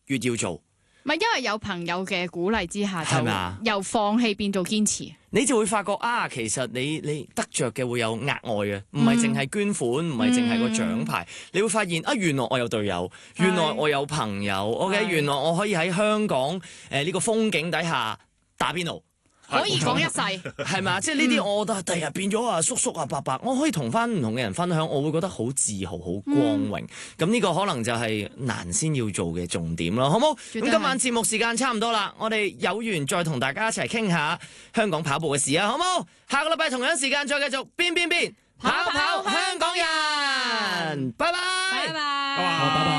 越要做。 唔係因為有朋友嘅鼓勵之下， 係咪啊就由放棄變做堅持。 你就會發覺啊，其實你得着嘅會有額外嘅，唔係淨係捐款，唔係淨係個獎牌。你會發現啊，原來我有隊友，原來我有朋友，OK，原來我可以喺香港呢個風景底下打邊爐。 可以講一世， 係咪？即係呢啲，我覺得第日變咗啊叔叔啊伯伯，我可以同翻唔同嘅人分享，我會覺得好自豪、好光榮。咁呢個可能就係難先要做嘅重點咯，好冇？咁今晚節目時間差唔多啦，我哋有緣再同大家一齊傾下香港跑步嘅事啊，好冇？下個禮拜同樣時間再繼續邊跑香港人，拜拜， 拜拜。 拜拜。